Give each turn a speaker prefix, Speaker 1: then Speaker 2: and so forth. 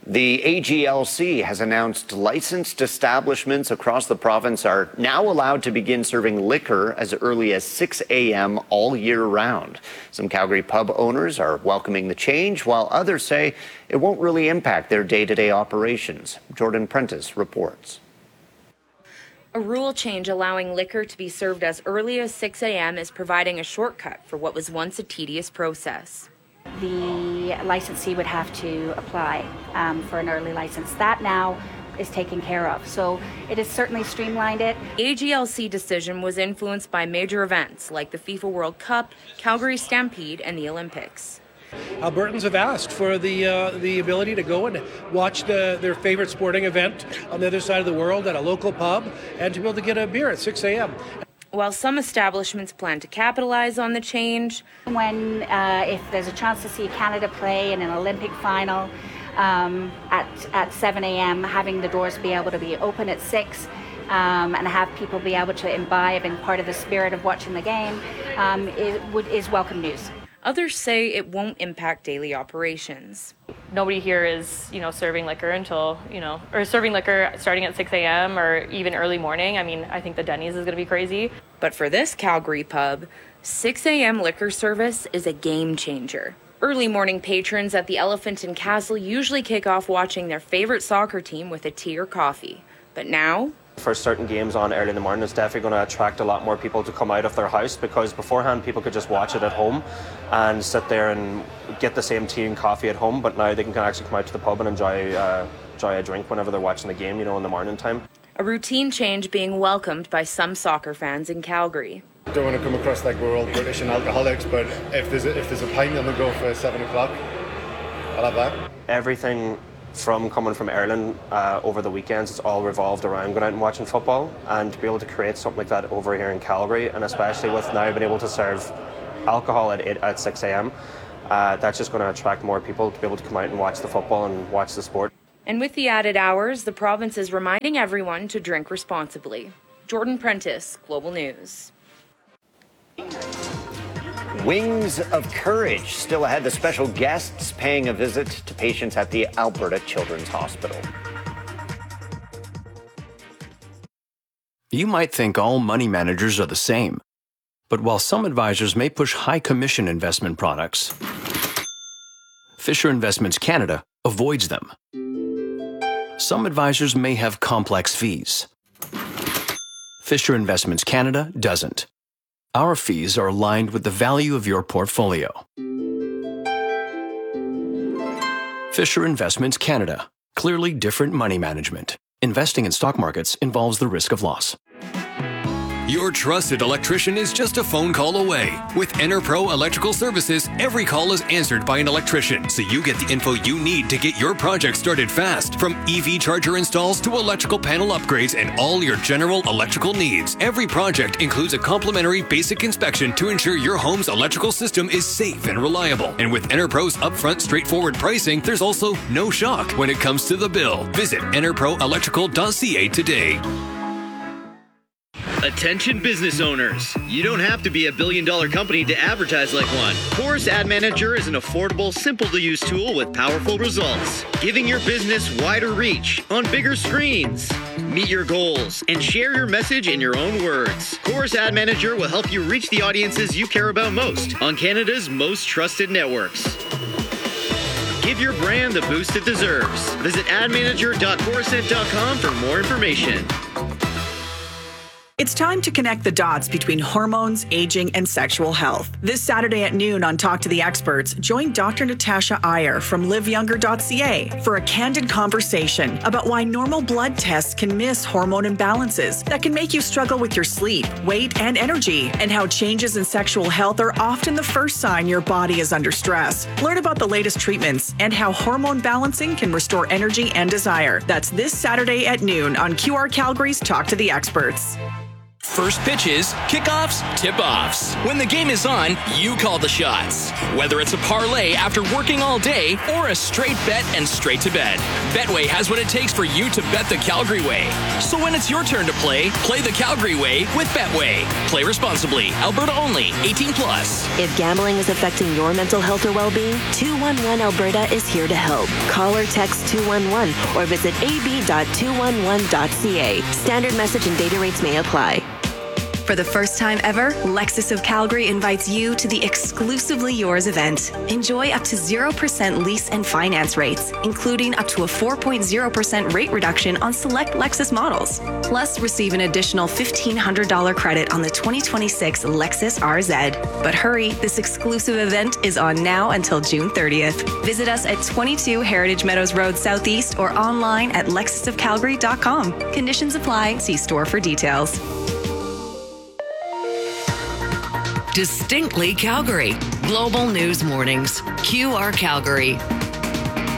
Speaker 1: The AGLC has announced licensed establishments across the province are now allowed to begin serving liquor as early as 6 a.m. all year round. Some Calgary pub owners are welcoming the change, while others say it won't really impact their day-to-day operations. Jordan Prentice reports.
Speaker 2: A rule change allowing liquor to be served as early as 6 a.m. is providing a shortcut for what was once a tedious process.
Speaker 3: The licensee would have to apply for an early license. That now is taken care of. So it has certainly streamlined it.
Speaker 2: AGLC decision was influenced by major events like the FIFA World Cup, Calgary Stampede, and the Olympics.
Speaker 4: Albertans have asked for the ability to go and watch their favorite sporting event on the other side of the world at a local pub and to be able to get a beer at 6 a.m.
Speaker 2: While some establishments plan to capitalize on the change,
Speaker 3: if there's a chance to see Canada play in an Olympic final at 7 a.m., having the doors be able to be open at 6 and have people be able to imbibe in part of the spirit of watching the game is welcome news.
Speaker 2: Others say it won't impact daily operations.
Speaker 5: Nobody here is, serving liquor or serving liquor starting at 6 a.m. or even early morning. I mean, I think the Denny's is going to be crazy.
Speaker 2: But for this Calgary pub, 6 a.m. liquor service is a game changer. Early morning patrons at the Elephant and Castle usually kick off watching their favorite soccer team with a tea or coffee. But now,
Speaker 6: for certain games on early in the morning, it's definitely going to attract a lot more people to come out of their house, because beforehand people could just watch it at home and sit there and get the same tea and coffee at home, but now they can actually come out to the pub and enjoy a drink whenever they're watching the game, in the morning time.
Speaker 2: A routine change being welcomed by some soccer fans in Calgary.
Speaker 7: I don't want to come across like we're all British and alcoholics, but if there's a pint on the go for 7 o'clock, I'll have that.
Speaker 6: Everything from coming from Ireland over the weekends, it's all revolved around going out and watching football, and to be able to create something like that over here in Calgary, and especially with now being able to serve alcohol at 6 a.m., that's just going to attract more people to be able to come out and watch the football and watch the sport.
Speaker 2: And with the added hours, the province is reminding everyone to drink responsibly. Jordan Prentice, Global News.
Speaker 1: Wings of Courage still ahead. The special guests paying a visit to patients at the Alberta Children's Hospital.
Speaker 8: You might think all money managers are the same. But while some advisors may push high commission investment products, Fisher Investments Canada avoids them. Some advisors may have complex fees. Fisher Investments Canada doesn't. Our fees are aligned with the value of your portfolio. Fisher Investments Canada. Clearly different money management. Investing in stock markets involves the risk of loss.
Speaker 9: Your trusted electrician is just a phone call away. With EnerPro Electrical Services, every call is answered by an electrician, so you get the info you need to get your project started fast. From EV charger installs to electrical panel upgrades and all your general electrical needs. Every project includes a complimentary basic inspection to ensure your home's electrical system is safe and reliable. And with EnerPro's upfront straightforward pricing, there's also no shock when it comes to the bill. Visit enerproelectrical.ca today.
Speaker 10: Attention business owners. You don't have to be a billion-dollar company to advertise like one. Chorus Ad Manager is an affordable, simple-to-use tool with powerful results, giving your business wider reach on bigger screens. Meet your goals and share your message in your own words. Chorus Ad Manager will help you reach the audiences you care about most on Canada's most trusted networks. Give your brand the boost it deserves. Visit admanager.corusent.com for more information.
Speaker 11: It's time to connect the dots between hormones, aging, and sexual health. This Saturday at noon on Talk to the Experts, join Dr. Natasha Iyer from liveyounger.ca for a candid conversation about why normal blood tests can miss hormone imbalances that can make you struggle with your sleep, weight, and energy, and how changes in sexual health are often the first sign your body is under stress. Learn about the latest treatments and how hormone balancing can restore energy and desire. That's this Saturday at noon on QR Calgary's Talk to the Experts.
Speaker 12: First pitches, kickoffs, tip-offs. When the game is on, you call the shots. Whether it's a parlay after working all day or a straight bet and straight to bed, Betway has what it takes for you to bet the Calgary way. So when it's your turn to play the Calgary way with Betway. Play responsibly. Alberta only. 18+.
Speaker 13: If gambling is affecting your mental health or well-being, 211 Alberta is here to help. Call or text 211 or visit ab.211.ca. Standard message and data rates may apply.
Speaker 14: For the first time ever, Lexus of Calgary invites you to the Exclusively Yours event. Enjoy up to 0% lease and finance rates, including up to a 4.0% rate reduction on select Lexus models. Plus, receive an additional $1,500 credit on the 2026 Lexus RZ. But hurry, this exclusive event is on now until June 30th. Visit us at 22 Heritage Meadows Road Southeast or online at lexusofcalgary.com. Conditions apply. See store for details.
Speaker 15: Distinctly Calgary. Global News Mornings. QR Calgary.